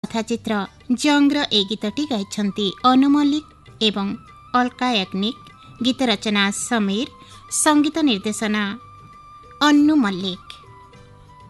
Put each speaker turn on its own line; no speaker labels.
ତଥା ଜଙ୍ଗର ଏ ଗୀତଟି ଗାଇଛନ୍ତି ଅନୁ ମଲ୍ଲିକ ଏବଂ ଅଲକା ୟାଗ୍ନିକ। ଗୀତ ରଚନା ସମୀର, ସଙ୍ଗୀତ ନିର୍ଦ୍ଦେଶନା ଅନୁ ମଲ୍ଲିକ।